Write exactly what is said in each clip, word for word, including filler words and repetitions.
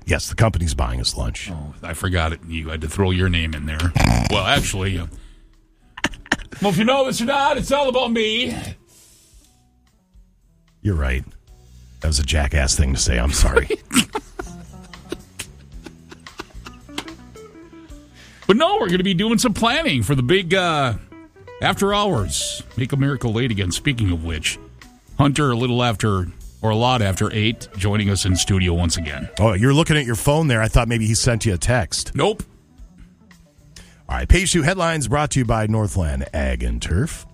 Yes, the company's buying us lunch. Oh, I forgot it. You had to throw your name in there. Well, actually, uh, well, if you know this or not, it's all about me. You're right. That was a jackass thing to say. I'm sorry. But no, we're going to be doing some planning for the big uh, after hours. Make a Miracle late again. Speaking of which, Hunter, a little after, or a lot after eight, joining us in studio once again. Oh, you're looking at your phone there. I thought maybe he sent you a text. Nope. All right, Page two headlines brought to you by Northland Ag and Turf.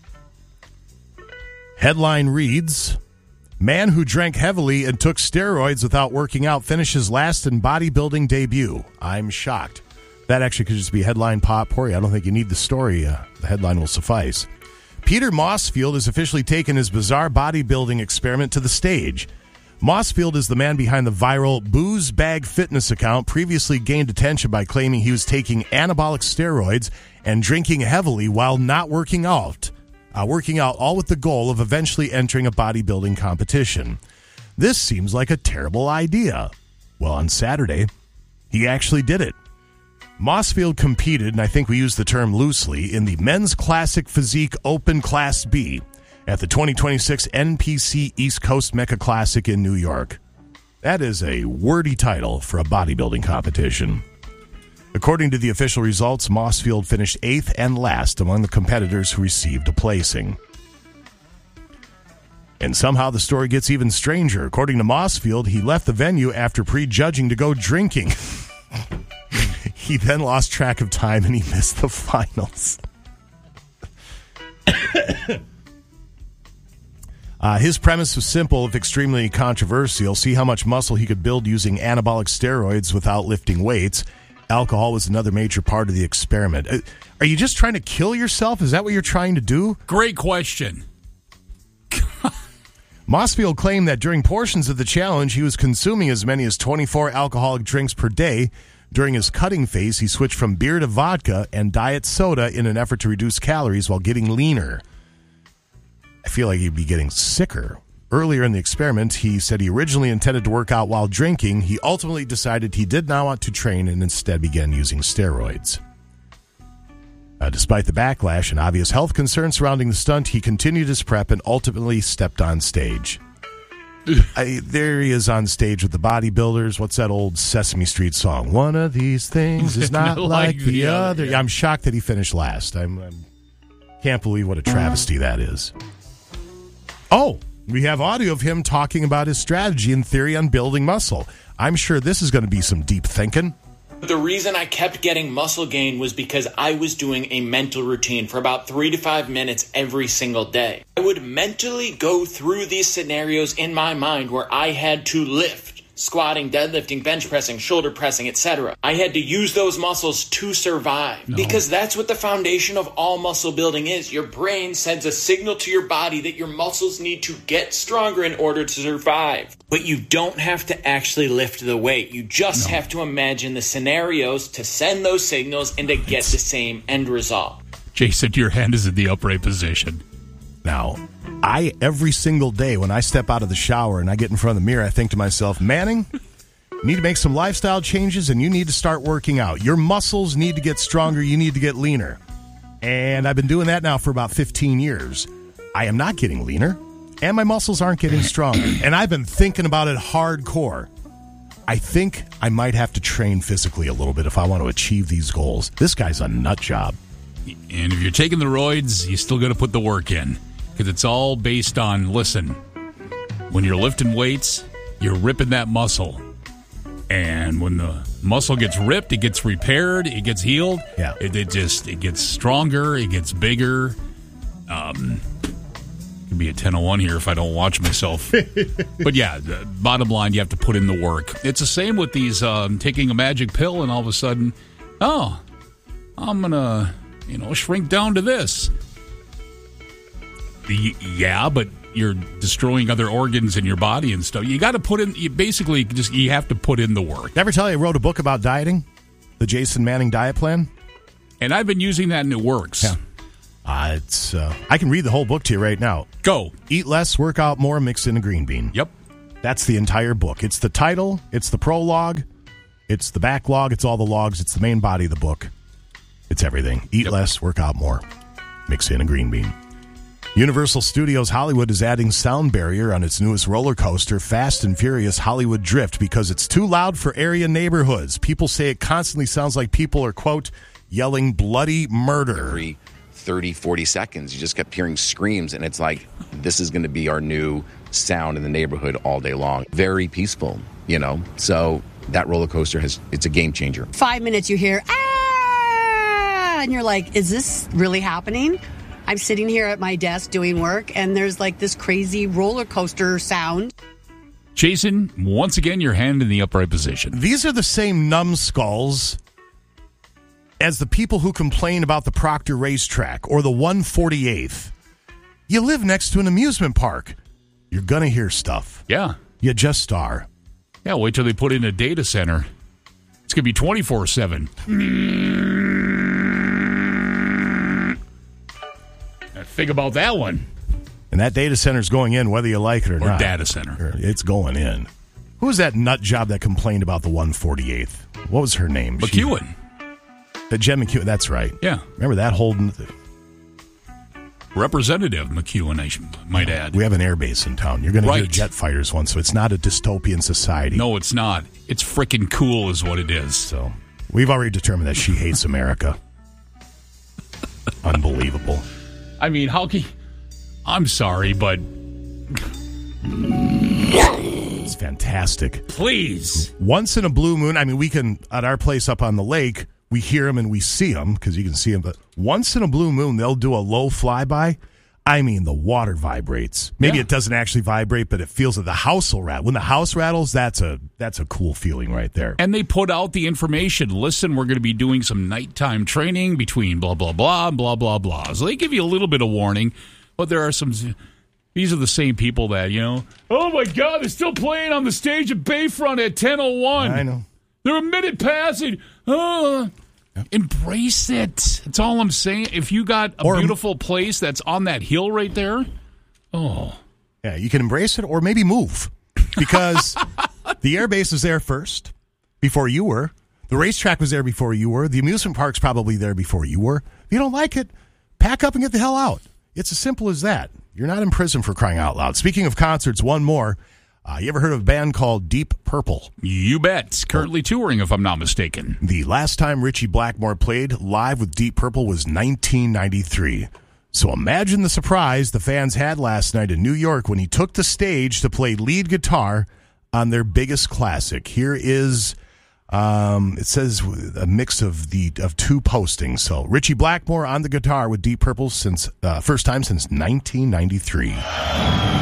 Headline reads, man who drank heavily and took steroids without working out finishes last in bodybuilding debut. I'm shocked. That actually could just be headline potpourri. I don't think you need the story. Uh, the headline will suffice. Peter Mossfield has officially taken his bizarre bodybuilding experiment to the stage. Mossfield is the man behind the viral Booze Bag Fitness account, previously gained attention by claiming he was taking anabolic steroids and drinking heavily while not working out. Uh, working out all with the goal of eventually entering a bodybuilding competition. This seems like a terrible idea. Well, on Saturday, he actually did it. Mossfield competed, and I think we use the term loosely, in the Men's Classic Physique Open Class B at the twenty twenty-six N P C East Coast Mecca Classic in New York. That is a wordy title for a bodybuilding competition. According to the official results, Mossfield finished eighth and last among the competitors who received a placing. And somehow the story gets even stranger. According to Mossfield, he left the venue after prejudging to go drinking. He then lost track of time and he missed the finals. uh, his premise was simple, if extremely controversial. See how much muscle he could build using anabolic steroids without lifting weights. Alcohol was another major part of the experiment. Uh, are you just trying to kill yourself? Is that what you're trying to do? Great question. Mossfield claimed that during portions of the challenge, he was consuming as many as twenty-four alcoholic drinks per day. During his cutting phase, he switched from beer to vodka and diet soda in an effort to reduce calories while getting leaner. I feel like he'd be getting sicker. Earlier in the experiment, he said he originally intended to work out while drinking. He ultimately decided he did not want to train and instead began using steroids. Uh, despite the backlash and obvious health concerns surrounding the stunt, he continued his prep and ultimately stepped on stage. I, there he is on stage with the bodybuilders. What's that old Sesame Street song? One of these things is not like, like the, the other. other. Yeah. I'm shocked that he finished last. I'm, I'm can't believe what a travesty that is. Oh, we have audio of him talking about his strategy and theory on building muscle. I'm sure this is going to be some deep thinking. The reason I kept getting muscle gain was because I was doing a mental routine for about three to five minutes every single day. I would mentally go through these scenarios in my mind where I had to lift, squatting, deadlifting, bench pressing, shoulder pressing, et cetera. I had to use those muscles to survive, no. because that's what the foundation of all muscle building is. Your brain sends a signal to your body that your muscles need to get stronger in order to survive. But you don't have to actually lift the weight. You just no. have to imagine the scenarios to send those signals and to get it's... the same end result. Jason, your hand is in the upright position. Now, I, every single day when I step out of the shower and I get in front of the mirror, I think to myself, Manning, you need to make some lifestyle changes and you need to start working out. Your muscles need to get stronger. You need to get leaner. And I've been doing that now for about fifteen years. I am not getting leaner and my muscles aren't getting stronger. And I've been thinking about it hardcore. I think I might have to train physically a little bit if I want to achieve these goals. This guy's a nut job. And if you're taking the roids, you still got to put the work in. Because it's all based on, listen, when you're lifting weights, you're ripping that muscle. And when the muscle gets ripped, it gets repaired, it gets healed. Yeah. It, it just, it gets stronger, it gets bigger. Um, it could be a ten oh one here if I don't watch myself. But yeah, the bottom line, you have to put in the work. It's the same with these, um, taking a magic pill and all of a sudden, oh, I'm going to, you know, shrink down to this. Yeah, but you're destroying other organs in your body and stuff. You got to put in, you basically just, you have to put in the work. Did I ever tell you I wrote a book about dieting? The Jason Manning Diet Plan? And I've been using that and it works. Yeah. Uh, it's, uh, I can read the whole book to you right now. Go. Eat less, work out more, mix in a green bean. Yep. That's the entire book. It's the title, it's the prologue, it's the backlog, it's all the logs, it's the main body of the book. It's everything. Eat Yep. less, work out more. Mix in a green bean. Universal Studios Hollywood is adding sound barrier on its newest roller coaster, Fast and Furious Hollywood Drift, because it's too loud for area neighborhoods. People say it constantly sounds like people are, quote, yelling bloody murder. Every thirty, forty seconds, you just kept hearing screams, and it's like, this is going to be our new sound in the neighborhood all day long. Very peaceful, you know? So that roller coaster, has it's a game changer. Five minutes you hear, ah, and you're like, is this really happening? I'm sitting here at my desk doing work, and there's like this crazy roller coaster sound. Jason, once again, your hand in the upright position. These are the same numbskulls as the people who complain about the Proctor racetrack or the one forty-eighth. You live next to an amusement park. You're going to hear stuff. Yeah. You just are. Yeah, wait till they put in a data center. It's going to be twenty-four seven. Think about that one. And that data center's going in whether you like it or, Or not. data center. It's going in. Who was that nut job that complained about the one forty-eighth? What was her name? McEwen. She, the Jen McEwen. That's right. Yeah. Remember that holding... Representative McEwen, I should, might add. We have an air base in town. You're going to hear Right. jet fighters one, so it's not a dystopian society. No, it's not. It's freaking cool is what it is. So we've already determined that she hates America. Unbelievable. I mean, how can... I'm sorry, but It's fantastic. please. Once in a blue moon, I mean, we can, at our place up on the lake, we hear them and we see them because you can see them. But once in a blue moon, they'll do a low flyby. I mean, the water vibrates. Maybe Yeah. it doesn't actually vibrate, but it feels like the house will rattle. When the house rattles, that's a that's a cool feeling right there. And they put out the information. Listen, we're going to be doing some nighttime training between blah, blah, blah, blah, blah, blah. So they give you a little bit of warning, but there are some... These are the same people that, you know, oh, my God, they're still playing on the stage at Bayfront at ten oh one. I know. They're a minute passing. Oh. Embrace it. That's all I'm saying. If you got a Or- beautiful place that's on that hill right there, oh. Yeah, you can embrace it or maybe move because the air base is there first before you were. The racetrack was there before you were. The amusement park's probably there before you were. If you don't like it, pack up and get the hell out. It's as simple as that. You're not in prison for crying out loud. Speaking of concerts, one more. Uh, you ever heard of a band called Deep Purple? You bet. Currently touring, if I'm not mistaken. The last time Richie Blackmore played live with Deep Purple was nineteen ninety-three. So imagine the surprise the fans had last night in New York when he took the stage to play lead guitar on their biggest classic. Here is, um, it says a mix of the of two postings. So Richie Blackmore on the guitar with Deep Purple since uh, first time since nineteen ninety-three.